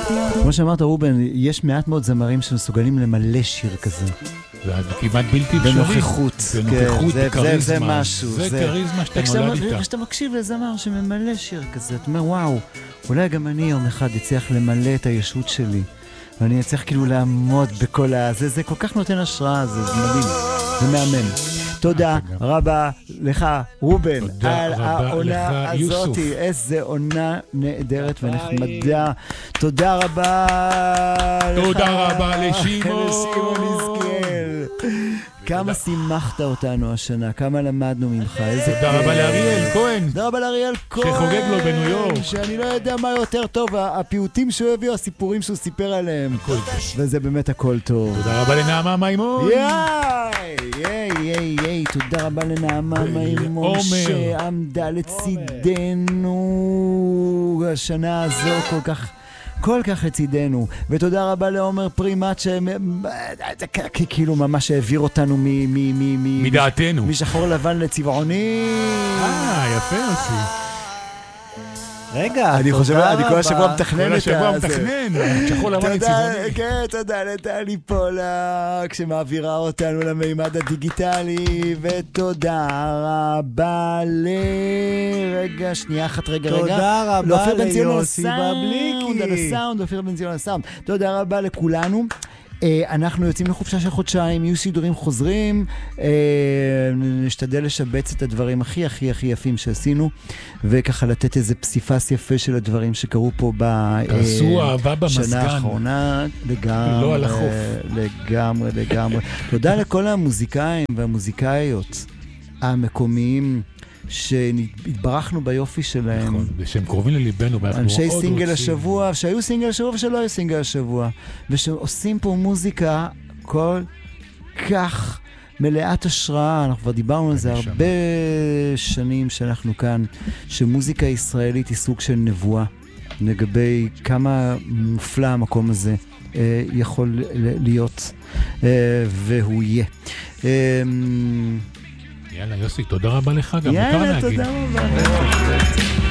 כמו שאמרת רובן, יש מעט מאוד זמרים שמסוגלים למלא שיר כזה. זה כמעט בלתי אפשרי. בנוכחות. בנוכחות, בקריזמה. זה משהו. זה כריזמה שאתה נולד איתה. כשאתה מקשיב לזמר שממלא שיר כזה, אתה אומר וואו, אולי גם אני יום אחד אצליח למלא את הישות שלי. ואני אצליח כאילו לעמוד בכל זה כל כך נותן השראה, זה מדהים, זה מאמן. תודה רבה לך רובן על העונה הזאת, איזה עונה נהדרת ונחמדה. תודה רבה לשמעון יזכיאל, כמה שימחת אותנו השנה, כמה למדנו ממך. תודה רבה לאריאל כהן, תודה רבה לאריאל כהן שחוגג לו בניו יורק, שאני לא יודע מה יותר טוב, הפיוטים שהוא הביא, הסיפורים שהוא סיפר עליהם, וזה באמת הכל טוב. תודה רבה לנעמה מימון, תודה רבה לנעמה מימון שעמדה לצידנו השנה הזו כל כך לצידנו, ותודה רבה לעומר פרימט כאילו ממש העביר אותנו מדעתנו, משחור לבן לצבעוני. יפה עשי. רגע, אני חושב, אני כל השבוע מתכנן את השבוע שחור לבן לצבעוני. כן, תודה לטלי פולק שמעבירה אותנו למימד הדיגיטלי, ותודה רבה רגע, שנייה אחת, רגע. תודה רבה ליוסי בבליקי. על הסאונד, אופיר בן ציון על הסאונד. תודה רבה לכולנו. אנחנו יוצאים לחופשה של חודשיים, יהיו סידורים חוזרים, נשתדל לשבץ את הדברים הכי יפים שעשינו, וככה לתת איזה פסיפס יפה של הדברים שקרו פה בשנה האחרונה. לא על החוף. לגמרי. תודה לכל המוזיקאים והמוזיקאיות המקומיים שהתברכנו ביופי שלהם. נכון, ושהם קרובים לליבנו. אנשי סינגל השבוע, שהיו סינגל השבוע ושלא היו סינגל השבוע, ושעושים פה מוזיקה כל כך מלאת השראה. אנחנו כבר דיברנו על זה הרבה שנים שאנחנו כאן, שמוזיקה ישראלית היא סוג של נבואה, לגבי כמה מופלא המקום הזה יכול להיות, והוא יהיה. יאללה יוסי, תודה רבה לך, גם יאללה, תודה רבה.